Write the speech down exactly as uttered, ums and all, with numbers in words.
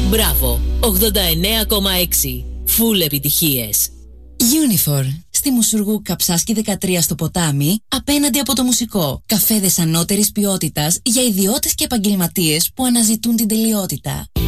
Μπράβο, ογδόντα εννέα κόμμα έξι. Φουλ επιτυχίες. Unifor. Στη Μουσουργού Καψάσκη δεκατρία στο Ποτάμι, απέναντι από το Μουσικό. Καφέδες ανώτερης ποιότητας για ιδιώτες και επαγγελματίες που αναζητούν την τελειότητα.